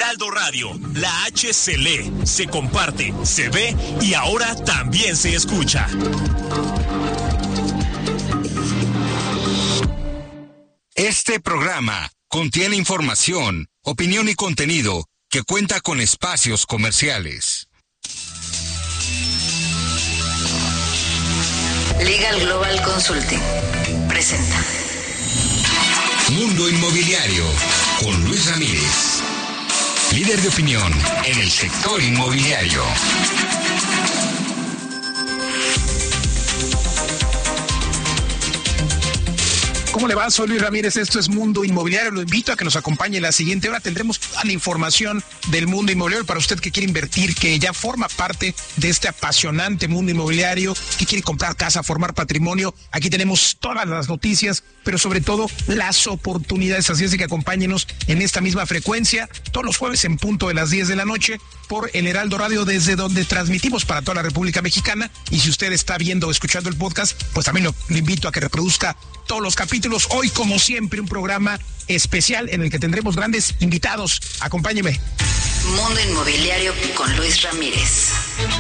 Heraldo Radio, la H se lee, se comparte, se ve y ahora también se escucha. Este programa contiene información, opinión y contenido que cuenta con espacios comerciales. Legal Global Consulting presenta Mundo Inmobiliario con Luis Ramírez, líder de opinión en el sector inmobiliario. ¿Cómo le va? Soy Luis Ramírez, esto es Mundo Inmobiliario. Lo invito a que nos acompañe en la siguiente hora. Tendremos toda la información del mundo inmobiliario para usted que quiere invertir, que ya forma parte de este apasionante mundo inmobiliario, que quiere comprar casa, formar patrimonio. Aquí tenemos todas las noticias, pero sobre todo las oportunidades. Así es que acompáñenos en esta misma frecuencia todos los jueves en punto de las 10 de la noche por el Heraldo Radio, desde donde transmitimos para toda la República Mexicana. Y si usted está viendo o escuchando el podcast, pues también lo invito a que reproduzca todos los capítulos. Hoy, como siempre, un programa especial en el que tendremos grandes invitados. Acompáñeme. Mundo Inmobiliario con Luis Ramírez.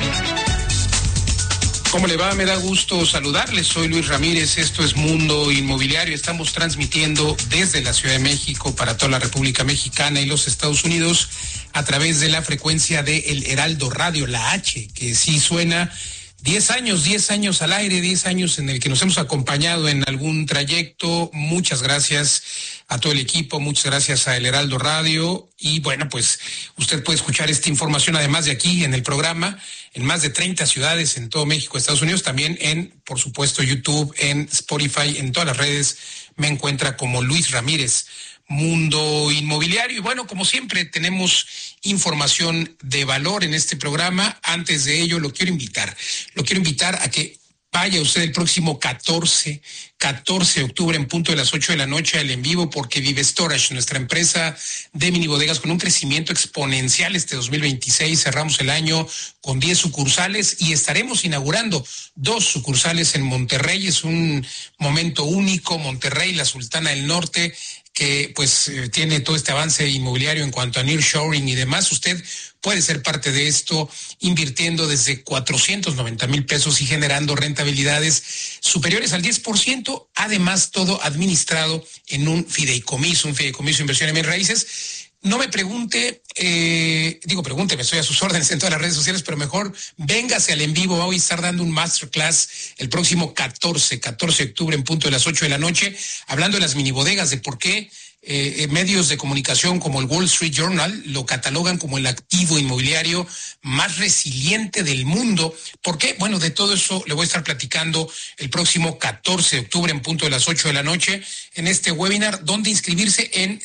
¿Cómo le va? Me da gusto saludarles. Soy Luis Ramírez. Esto es Mundo Inmobiliario. Estamos transmitiendo desde la Ciudad de México para toda la República Mexicana y los Estados Unidos a través de la frecuencia de El Heraldo Radio, la H, que sí suena. 10 años al aire, 10 años en el que nos hemos acompañado en algún trayecto. Muchas gracias a todo el equipo, muchas gracias a El Heraldo Radio. Y bueno, pues usted puede escuchar esta información además de aquí en el programa, en más de 30 ciudades en todo México, Estados Unidos, también en, por supuesto, YouTube, en Spotify, en todas las redes. Me encuentra como Luis Ramírez, Mundo Inmobiliario. Y bueno, como siempre, tenemos información de valor en este programa. Antes de ello, lo quiero invitar a que vaya usted el próximo 14 de octubre en punto de las 8 de la noche al en vivo, porque Vive Storage, nuestra empresa de minibodegas con un crecimiento exponencial este 2026, cerramos el año con 10 sucursales y estaremos inaugurando 2 sucursales en Monterrey. Es un momento único. Monterrey, la Sultana del Norte, que pues tiene todo este avance inmobiliario en cuanto a nearshoring y demás. Usted puede ser parte de esto invirtiendo desde 490,000 pesos y generando rentabilidades superiores al 10%. Además, todo administrado en un fideicomiso de inversión en bienes raíces. No me pregunte, pregúnteme, estoy a sus órdenes en todas las redes sociales, pero mejor véngase al en vivo. Voy a estar dando un masterclass el próximo 14 de octubre en punto de las 8 de la noche, hablando de las minibodegas, de por qué medios de comunicación como el Wall Street Journal lo catalogan como el activo inmobiliario más resiliente del mundo. ¿Por qué? Bueno, de todo eso le voy a estar platicando el próximo 14 de octubre en punto de las 8 de la noche en este webinar, donde inscribirse en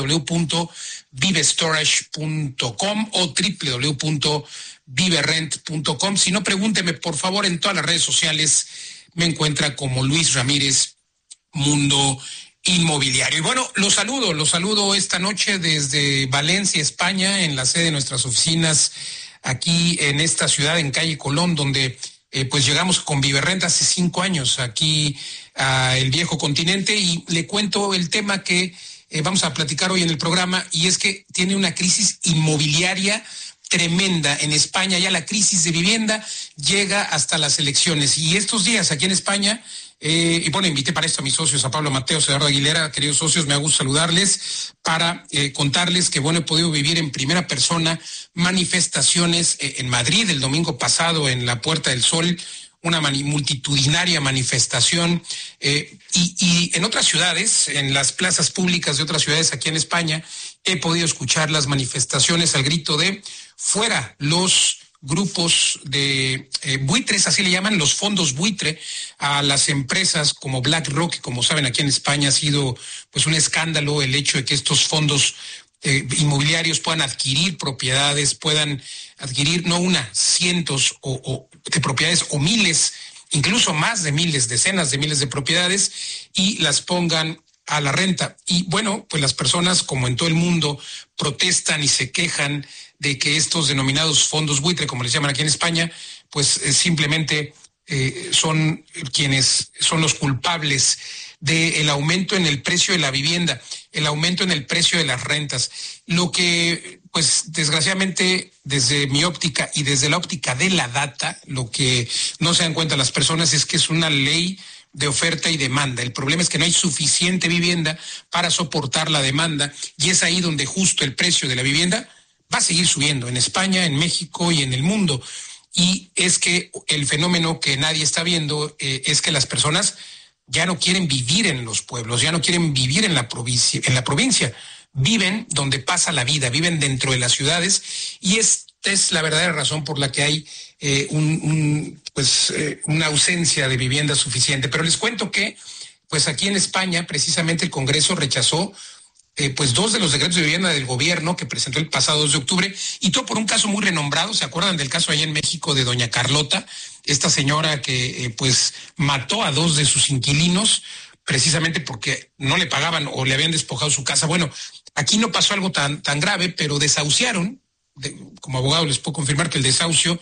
www.vivestorage.com o www.viverent.com. Si no, pregúnteme, por favor, en todas las redes sociales. Me encuentra como Luis Ramírez, Mundo Inmobiliario. Y bueno, lo saludo esta noche desde Valencia, España, en la sede de nuestras oficinas aquí en esta ciudad, en calle Colón, donde pues llegamos con Viverrent hace 5 años aquí a el viejo continente. Y le cuento el tema que vamos a platicar hoy en el programa, y es que tiene una crisis inmobiliaria tremenda en España. Ya la crisis de vivienda llega hasta las elecciones, y estos días aquí en España, y bueno, invité para esto a mis socios, a Pablo Mateos, a Eduardo Aguilera. Queridos socios, me da gusto saludarles para contarles que bueno, he podido vivir en primera persona manifestaciones en Madrid el domingo pasado en la Puerta del Sol, una multitudinaria manifestación, y en otras ciudades, en las plazas públicas de otras ciudades aquí en España, he podido escuchar las manifestaciones al grito de fuera los grupos de buitres, así le llaman, los fondos buitre, a las empresas como BlackRock, que como saben aquí en España ha sido pues un escándalo el hecho de que estos fondos inmobiliarios puedan adquirir propiedades, puedan adquirir no una, cientos de propiedades o miles, incluso más de miles, decenas de miles de propiedades, y las pongan a la renta. Y bueno, pues las personas, como en todo el mundo, protestan y se quejan de que estos denominados fondos buitre, como les llaman aquí en España, pues simplemente son quienes son los culpables del aumento en el precio de la vivienda, el aumento en el precio de las rentas. Lo que pues desgraciadamente desde mi óptica y desde la óptica de la data, lo que no se dan cuenta las personas es que es una ley de oferta y demanda. El problema es que no hay suficiente vivienda para soportar la demanda y es ahí donde justo el precio de la vivienda va a seguir subiendo en España, en México y en el mundo. Y es que el fenómeno que nadie está viendo es que las personas ya no quieren vivir en los pueblos, ya no quieren vivir en la provincia. Viven donde pasa la vida, viven dentro de las ciudades y esta es la verdadera razón por la que hay una ausencia de vivienda suficiente. Pero les cuento que pues aquí en España precisamente el Congreso rechazó pues 2 de los decretos de vivienda del gobierno que presentó el pasado 2 de octubre, y todo por un caso muy renombrado. ¿Se acuerdan del caso allá en México de doña Carlota? Esta señora que pues mató a 2 de sus inquilinos precisamente porque no le pagaban o le habían despojado su casa. Bueno, aquí no pasó algo tan grave, pero desahuciaron. Como abogado les puedo confirmar que el desahucio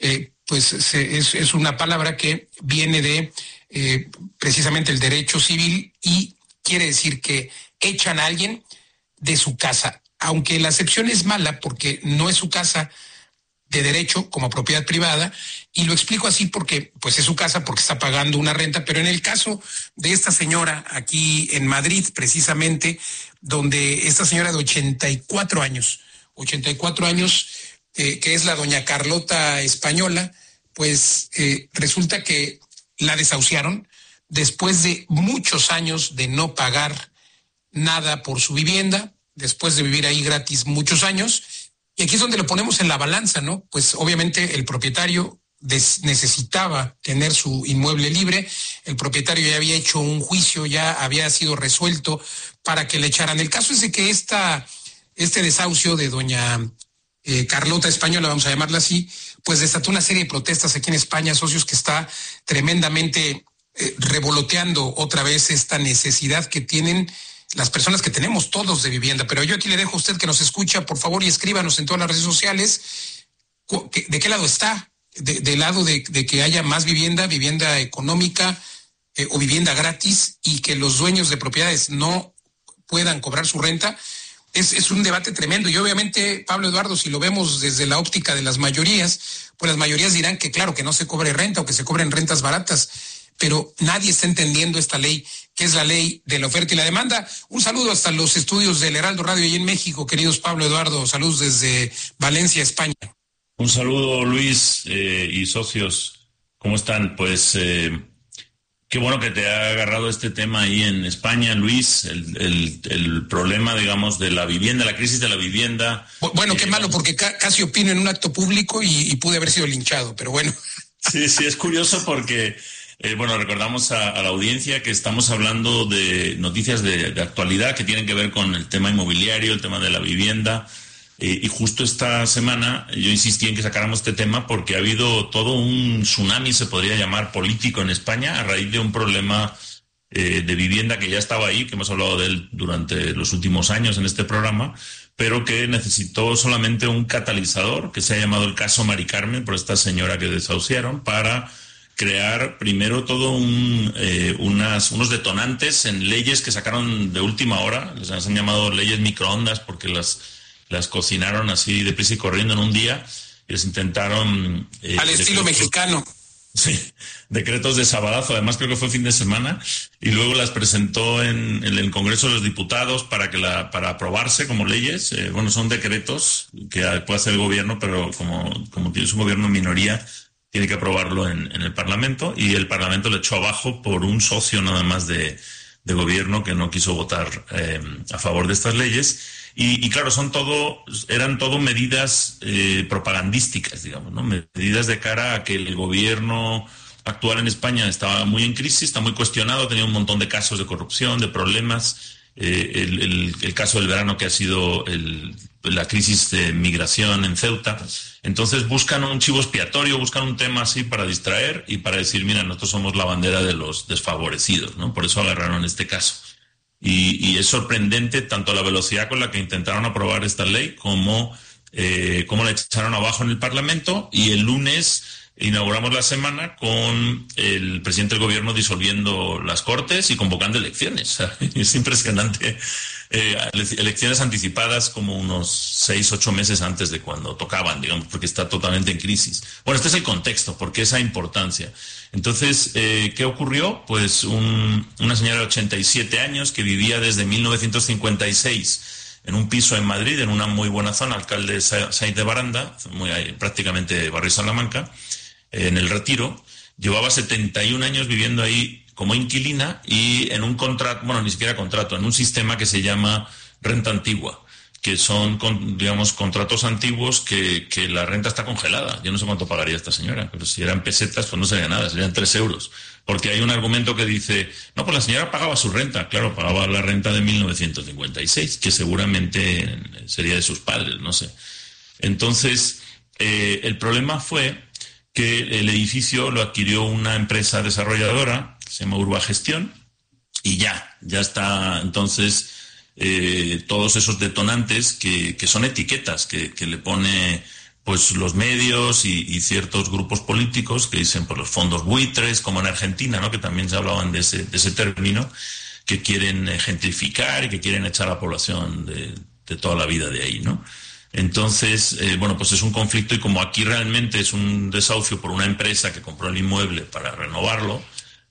es una palabra que viene de precisamente el derecho civil y quiere decir que echan a alguien de su casa, aunque la acepción es mala porque no es su casa de derecho como propiedad privada, y lo explico así porque pues es su casa porque está pagando una renta. Pero en el caso de esta señora aquí en Madrid precisamente, donde esta señora de 84 años, que es la doña Carlota española, pues resulta que la desahuciaron después de muchos años de no pagar nada por su vivienda, después de vivir ahí gratis muchos años. Y aquí es donde lo ponemos en la balanza, ¿no? Pues obviamente el propietario necesitaba tener su inmueble libre, el propietario ya había hecho un juicio, ya había sido resuelto para que le echaran. El caso es de que este desahucio de doña Carlota española, vamos a llamarla así, pues desató una serie de protestas aquí en España, socios, que está tremendamente revoloteando otra vez esta necesidad que tienen las personas que tenemos todos de vivienda. Pero yo aquí le dejo a usted que nos escucha, por favor, y escríbanos en todas las redes sociales de qué lado está, del lado de que haya más vivienda económica o vivienda gratis, y que los dueños de propiedades no puedan cobrar su renta. Es un debate tremendo, y obviamente, Pablo Eduardo, si lo vemos desde la óptica de las mayorías, pues las mayorías dirán que claro, que no se cobre renta o que se cobren rentas baratas, pero nadie está entendiendo esta ley, que es la ley de la oferta y la demanda. Un saludo hasta los estudios del Heraldo Radio allí en México, queridos Pablo Eduardo, saludos desde Valencia, España. Un saludo, Luis, y socios, ¿cómo están? Pues qué bueno que te ha agarrado este tema ahí en España, Luis, el problema, digamos, de la vivienda, la crisis de la vivienda. Bueno, qué malo, porque casi opino en un acto público y pude haber sido linchado, pero bueno. Sí, es curioso porque... recordamos a la audiencia que estamos hablando de noticias de actualidad que tienen que ver con el tema inmobiliario, el tema de la vivienda, y justo esta semana yo insistí en que sacáramos este tema porque ha habido todo un tsunami, se podría llamar, político en España a raíz de un problema de vivienda que ya estaba ahí, que hemos hablado de él durante los últimos años en este programa, pero que necesitó solamente un catalizador, que se ha llamado el caso Mari Carmen, por esta señora que desahuciaron, para crear primero todo unos detonantes en leyes que sacaron de última hora. Les han llamado leyes microondas porque las cocinaron así deprisa y corriendo en un día, y les intentaron... al estilo mexicano. Sí, decretos de sabadazo, además creo que fue fin de semana, y luego las presentó en el Congreso de los Diputados para aprobarse como leyes. Son decretos que puede hacer el gobierno, pero como tienes un gobierno en minoría, tiene que aprobarlo en el Parlamento, y el Parlamento le echó abajo por un socio nada más de gobierno que no quiso votar a favor de estas leyes. Y claro, eran todo medidas propagandísticas, digamos, ¿no? Medidas de cara a que el gobierno actual en España estaba muy en crisis, está muy cuestionado, tenía un montón de casos de corrupción, de problemas. El caso del verano, que ha sido la crisis de migración en Ceuta. Entonces buscan un chivo expiatorio, buscan un tema así para distraer y para decir, mira, nosotros somos la bandera de los desfavorecidos, ¿no? Por eso agarraron este caso. Y es sorprendente tanto la velocidad con la que intentaron aprobar esta ley como la echaron abajo en el Parlamento, y el lunes inauguramos la semana con el presidente del gobierno disolviendo las Cortes y convocando elecciones. O sea, es impresionante. Elecciones anticipadas como unos 6-8 meses antes de cuando tocaban, digamos, porque está totalmente en crisis. Bueno, este es el contexto, ¿por qué esa importancia? Entonces, ¿qué ocurrió? Pues una señora de 87 años que vivía desde 1956 en un piso en Madrid, en una muy buena zona, alcalde Sainz de Baranda, prácticamente barrio Salamanca, en el Retiro, llevaba 71 años viviendo ahí como inquilina y en un contrato, bueno, ni siquiera contrato, en un sistema que se llama renta antigua, que son, digamos, contratos antiguos que la renta está congelada. Yo no sé cuánto pagaría esta señora, pero si eran pesetas, pues no sería nada, serían 3 euros. Porque hay un argumento que dice, no, pues la señora pagaba su renta, claro, pagaba la renta de 1956, que seguramente sería de sus padres, no sé. Entonces, el problema fue que el edificio lo adquirió una empresa desarrolladora, se llama Urbagestión, y ya está entonces todos esos detonantes que son etiquetas que le pone pues los medios y ciertos grupos políticos que dicen pues los fondos buitres, como en Argentina, ¿no? Que también se hablaban de ese término, que quieren gentrificar y que quieren echar a la población de toda la vida de ahí, ¿no? Entonces, bueno, pues es un conflicto y como aquí realmente es un desahucio por una empresa que compró el inmueble para renovarlo,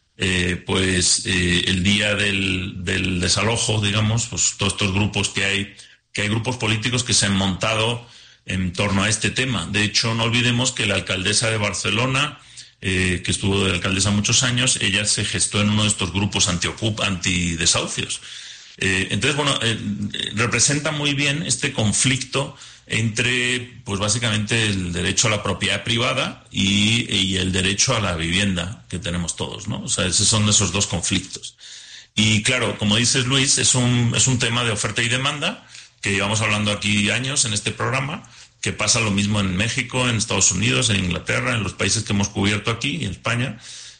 el día del desalojo, digamos, pues todos estos grupos que hay grupos políticos que se han montado en torno a este tema. De hecho, no olvidemos que la alcaldesa de Barcelona, que estuvo de alcaldesa muchos años, ella se gestó en uno de estos grupos antidesahucios. Entonces, bueno, representa muy bien este conflicto entre, pues básicamente, el derecho a la propiedad privada y el derecho a la vivienda que tenemos todos, ¿no? O sea, esos son esos dos conflictos. Y claro, como dices, Luis, es un tema de oferta y demanda, que llevamos hablando aquí años en este programa, que pasa lo mismo en México, en Estados Unidos, en Inglaterra, en los países que hemos cubierto aquí, y en España,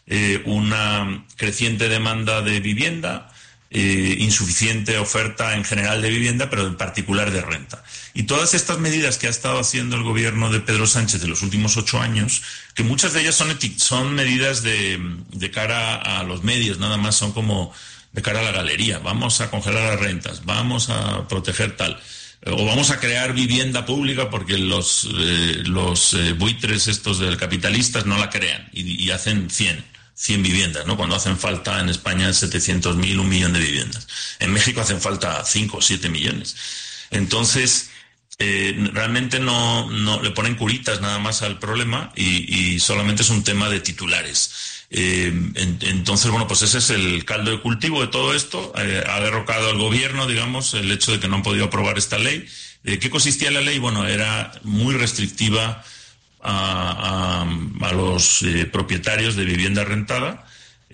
una creciente demanda de vivienda, insuficiente oferta en general de vivienda, pero en particular de renta. Y todas estas medidas que ha estado haciendo el gobierno de Pedro Sánchez de los últimos 8 años, que muchas de ellas son medidas de cara a los medios, nada más son como de cara a la galería. Vamos a congelar las rentas, vamos a proteger tal, o vamos a crear vivienda pública porque los buitres estos del capitalistas no la crean y hacen 100 viviendas, ¿no? Cuando hacen falta en España 700.000, 1 millón de viviendas. En México hacen falta 5 o 7 millones. Entonces, realmente no le ponen curitas nada más al problema y solamente es un tema de titulares. Entonces, bueno, pues ese es el caldo de cultivo de todo esto. Ha derrocado al gobierno, digamos, el hecho de que no han podido aprobar esta ley. ¿Qué consistía la ley? Bueno, era muy restrictiva a los propietarios de vivienda rentada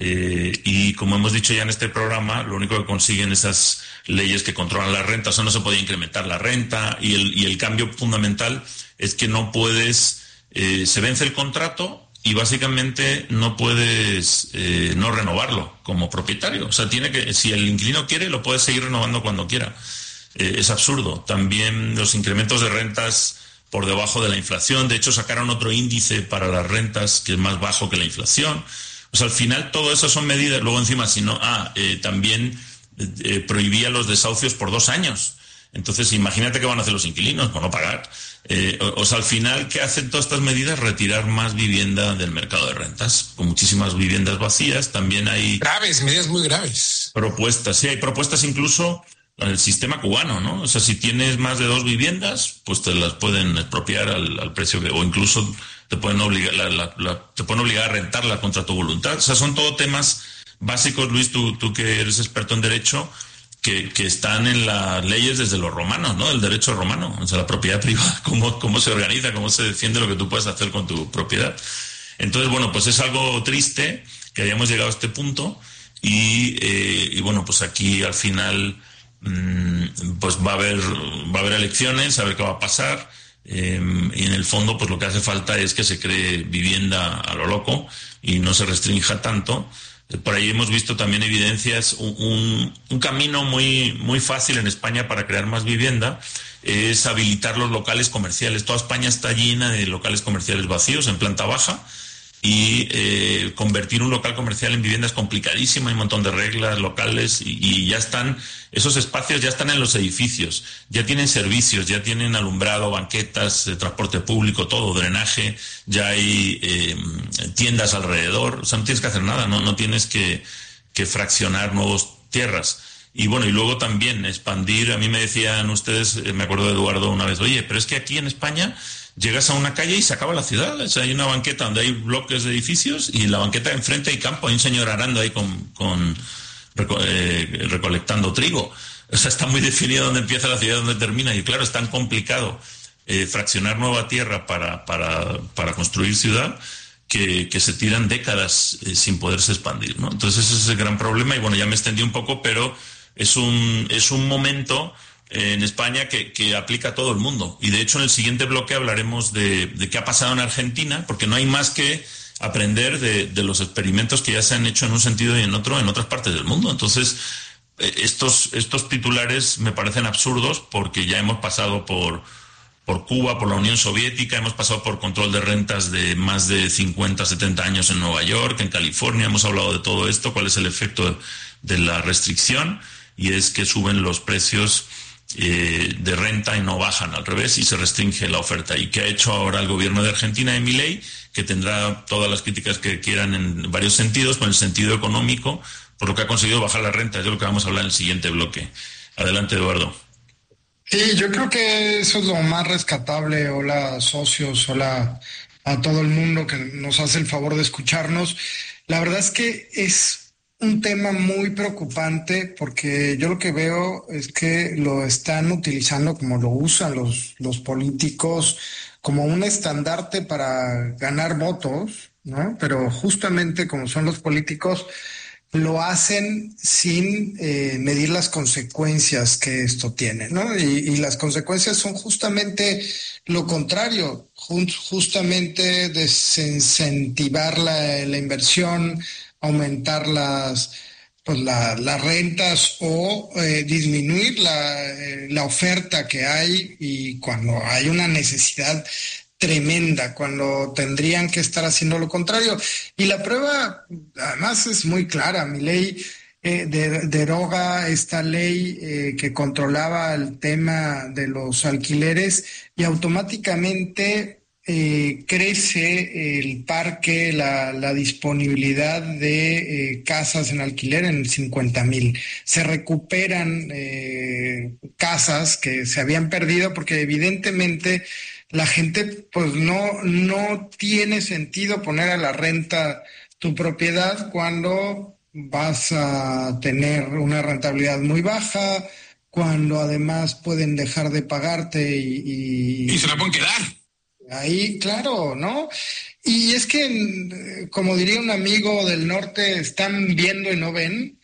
y como hemos dicho ya en este programa, lo único que consiguen esas leyes que controlan la renta, o sea, no se podía incrementar la renta y el cambio fundamental es que no puedes, se vence el contrato y básicamente no puedes no renovarlo como propietario. O sea, si el inquilino quiere, lo puede seguir renovando cuando quiera. Es absurdo. También los incrementos de rentas por debajo de la inflación. De hecho, sacaron otro índice para las rentas que es más bajo que la inflación. O sea, al final todo eso son medidas. Luego encima, también prohibía los desahucios por 2 años. Entonces, imagínate qué van a hacer los inquilinos por no pagar. O sea, al final, ¿qué hacen todas estas medidas? Retirar más vivienda del mercado de rentas, con muchísimas viviendas vacías. También hay... Graves, medidas muy graves. Propuestas, sí, hay propuestas incluso en el sistema cubano, ¿no? O sea, si tienes más de 2 viviendas, pues te las pueden expropiar al precio que... O incluso te pueden obligar a rentarla contra tu voluntad. O sea, son todo temas básicos, Luis, tú que eres experto en derecho, que están en las leyes desde los romanos, ¿no? El derecho romano, o sea, la propiedad privada, cómo se organiza, cómo se defiende lo que tú puedes hacer con tu propiedad. Entonces, bueno, pues es algo triste que hayamos llegado a este punto y bueno, pues aquí al final pues va a haber elecciones, a ver qué va a pasar y en el fondo pues lo que hace falta es que se cree vivienda a lo loco y no se restrinja tanto. Por ahí hemos visto también evidencias, un camino muy, muy fácil en España para crear más vivienda es habilitar los locales comerciales. Toda España está llena de locales comerciales vacíos en planta baja, y convertir un local comercial en vivienda es complicadísimo, hay un montón de reglas locales y ya están, esos espacios ya están en los edificios, ya tienen servicios, ya tienen alumbrado, banquetas, transporte público, todo, drenaje, ya hay tiendas alrededor, o sea, no tienes que hacer nada, no tienes que fraccionar nuevas tierras. Y bueno, y luego también expandir, a mí me decían ustedes, me acuerdo de Eduardo una vez, oye, pero es que aquí en España llegas a una calle y se acaba la ciudad. O sea, hay una banqueta donde hay bloques de edificios y en la banqueta de enfrente hay campo, hay un señor arando ahí recolectando trigo. O sea, está muy definido dónde empieza la ciudad y dónde termina. Y claro, es tan complicado fraccionar nueva tierra para construir ciudad que se tiran décadas sin poderse expandir, ¿no? Entonces ese es el gran problema. Y bueno, ya me extendí un poco, pero es un momento en España que aplica a todo el mundo. Y de hecho en el siguiente bloque hablaremos de qué ha pasado en Argentina, porque no hay más que aprender de los experimentos que ya se han hecho en un sentido y en otro en otras partes del mundo. Entonces estos titulares me parecen absurdos porque ya hemos pasado por Cuba, por la Unión Soviética, hemos pasado por control de rentas de más de 50, 70 años en Nueva York, en California, hemos hablado de todo esto, cuál es el efecto de la restricción, y es que suben los precios de renta y no bajan, al revés, y se restringe la oferta. ¿Y qué ha hecho ahora el gobierno de Argentina de Milei? Que tendrá todas las críticas que quieran en varios sentidos, con el sentido económico, por lo que ha conseguido bajar la renta. Es de lo que vamos a hablar en el siguiente bloque. Adelante, Eduardo. Sí, yo creo que eso es lo más rescatable. Hola, socios, hola a todo el mundo que nos hace el favor de escucharnos. La verdad es que es un tema muy preocupante porque yo lo que veo es que lo están utilizando como lo usan los políticos como un estandarte para ganar votos, ¿no? Pero justamente como son los políticos, lo hacen sin medir las consecuencias que esto tiene, ¿no? Y las consecuencias son justamente lo contrario, justamente desincentivar la inversión, aumentar las rentas o disminuir la oferta que hay, y cuando hay una necesidad tremenda, cuando tendrían que estar haciendo lo contrario. Y la prueba, además, es muy clara. Milei deroga esta ley que controlaba el tema de los alquileres y automáticamente crece el parque, la disponibilidad de casas en alquiler en 50,000. Se recuperan casas que se habían perdido porque evidentemente la gente pues no tiene sentido poner a la renta tu propiedad cuando vas a tener una rentabilidad muy baja, cuando además pueden dejar de pagarte y se la pueden quedar. Ahí, claro, ¿no? Y es que, como diría un amigo del norte, están viendo y no ven,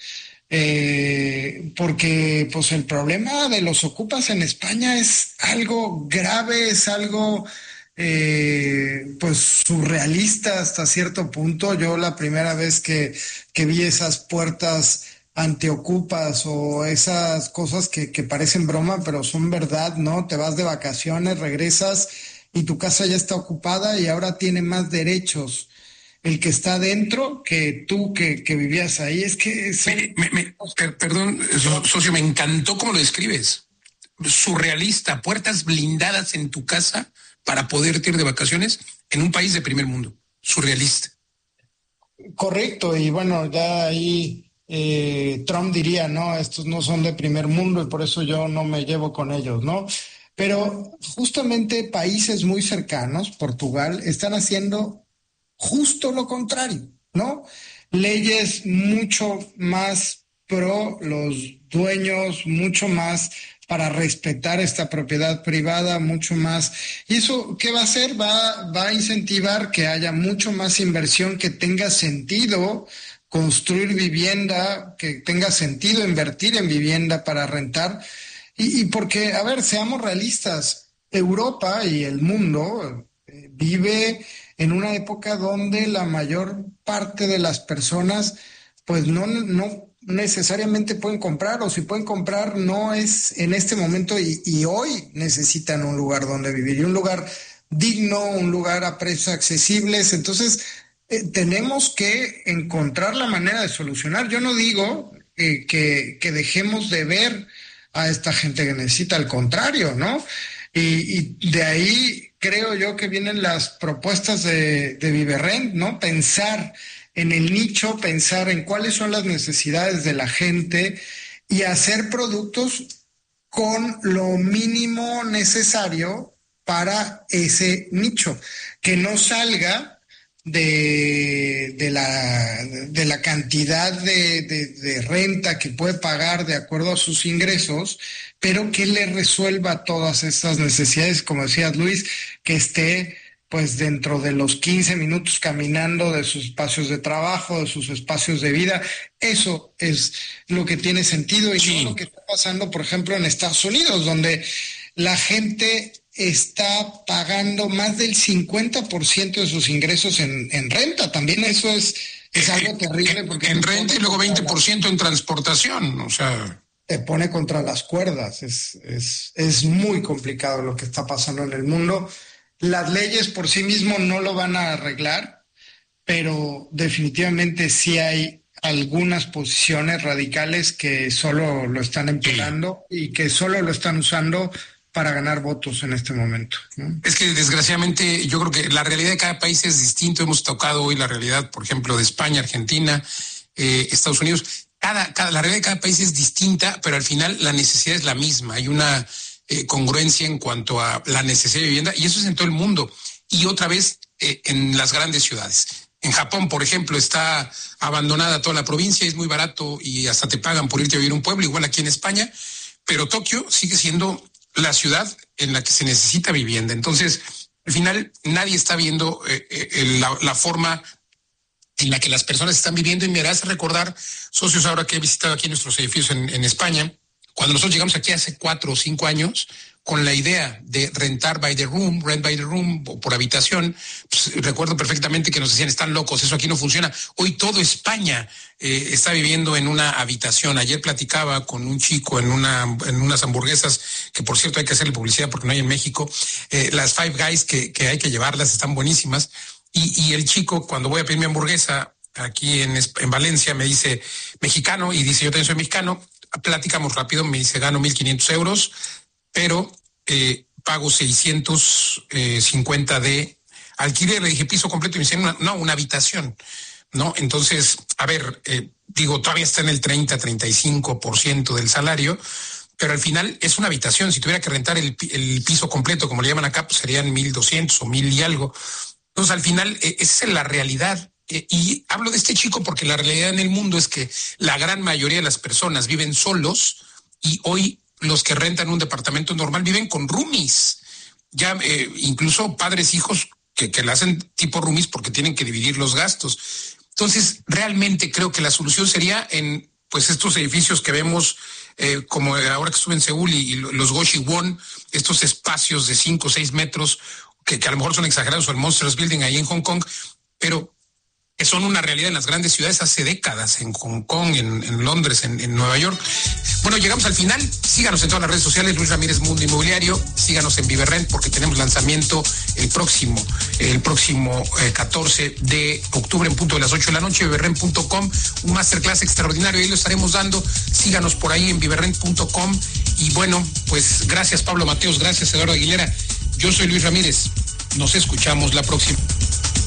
porque pues el problema de los ocupas en España es algo grave, es algo pues surrealista hasta cierto punto. Yo la primera vez que vi esas puertas antiocupas o esas cosas que parecen broma, pero son verdad, ¿no? Te vas de vacaciones, regresas y tu casa ya está ocupada y ahora tiene más derechos el que está dentro que tú que vivías ahí. Es que perdón, socio, me encantó cómo lo describes. Surrealista, puertas blindadas en tu casa para poderte ir de vacaciones en un país de primer mundo. Surrealista. Correcto, y bueno, ya ahí Trump diría, no, estos no son de primer mundo y por eso yo no me llevo con ellos, ¿no? Pero justamente países muy cercanos, Portugal, están haciendo justo lo contrario, ¿no? Leyes mucho más pro los dueños, mucho más para respetar esta propiedad privada, mucho más. ¿Y eso qué va a hacer? Va a incentivar que haya mucho más inversión, que tenga sentido construir vivienda, que tenga sentido invertir en vivienda para rentar. Y porque, a ver, seamos realistas, Europa y el mundo vive en una época donde la mayor parte de las personas pues no necesariamente pueden comprar, o si pueden comprar no es en este momento y hoy necesitan un lugar donde vivir, y un lugar digno, un lugar a precios accesibles. Entonces tenemos que encontrar la manera de solucionar. Yo no digo que dejemos de ver a esta gente que necesita, al contrario, ¿no? Y de ahí creo yo que vienen las propuestas de Viverrent, ¿no? Pensar en el nicho, pensar en cuáles son las necesidades de la gente y hacer productos con lo mínimo necesario para ese nicho, que no salga de la cantidad de renta que puede pagar de acuerdo a sus ingresos, pero que le resuelva todas estas necesidades, como decías, Luis, que esté pues dentro de los 15 minutos caminando de sus espacios de trabajo, de sus espacios de vida. Eso es lo que tiene sentido, y no lo que está pasando, por ejemplo, en Estados Unidos, donde la gente está pagando más del 50% de sus ingresos en renta. También eso es algo terrible, porque en renta y luego 20% en transportación, o sea, te pone contra las cuerdas. Es muy complicado lo que está pasando en el mundo. Las leyes por sí mismo no lo van a arreglar, pero definitivamente sí hay algunas posiciones radicales que solo lo están empeorando y que solo lo están usando para ganar votos en este momento, ¿no? Es que desgraciadamente yo creo que la realidad de cada país es distinto. Hemos tocado hoy la realidad, por ejemplo, de España, Argentina, Estados Unidos. La realidad de cada país es distinta, pero al final la necesidad es la misma. Hay una congruencia en cuanto a la necesidad de vivienda, y eso es en todo el mundo. Y otra vez en las grandes ciudades. En Japón, por ejemplo, está abandonada toda la provincia, es muy barato y hasta te pagan por irte a vivir a un pueblo, igual aquí en España, pero Tokio sigue siendo la ciudad en la que se necesita vivienda. Entonces, al final, nadie está viendo la forma en la que las personas están viviendo, y me harás recordar, socios, ahora que he visitado aquí nuestros edificios en España, cuando nosotros llegamos aquí hace 4 o 5 años, con la idea de rentar by the room, rent by the room, o por habitación, pues, recuerdo perfectamente que nos decían, están locos, eso aquí no funciona. Hoy todo España está viviendo en una habitación. Ayer platicaba con un chico en unas hamburguesas, que por cierto hay que hacerle publicidad porque no hay en México, las Five Guys, que hay que llevarlas, están buenísimas. Y el chico, cuando voy a pedir mi hamburguesa aquí en Valencia, me dice mexicano, y dice, yo también soy mexicano. Platicamos rápido, me dice, gano 1,500 euros, pero pago 650 de alquiler. Le dije, piso completo, y me dice, no, una habitación, ¿no? Entonces, a ver, todavía está en el 30-35% del salario, pero al final es una habitación. Si tuviera que rentar el piso completo, como le llaman acá, pues serían 1,200 o 1,000 y algo. Entonces, al final, esa es la realidad. Y hablo de este chico porque la realidad en el mundo es que la gran mayoría de las personas viven solos, y hoy los que rentan un departamento normal viven con roomies. Ya incluso padres, hijos que le hacen tipo roomies porque tienen que dividir los gastos. Entonces, realmente creo que la solución sería en pues estos edificios que vemos, como ahora que estuve en Seúl, y los Goshi-won, estos espacios de 5 o 6 metros, que a lo mejor son exagerados, o el Monsters Building ahí en Hong Kong, pero que son una realidad en las grandes ciudades hace décadas, en Hong Kong, en Londres, en Nueva York. Bueno, llegamos al final. Síganos en todas las redes sociales, Luis Ramírez Mundo Inmobiliario. Síganos en Viverrent, porque tenemos lanzamiento el próximo 14 de octubre en punto de las 8 de la noche, viverrent.com, un masterclass extraordinario, ahí lo estaremos dando. Síganos por ahí en viverrent.com. Y bueno, pues gracias Pablo Mateos, gracias Eduardo Aguilera. Yo soy Luis Ramírez. Nos escuchamos la próxima.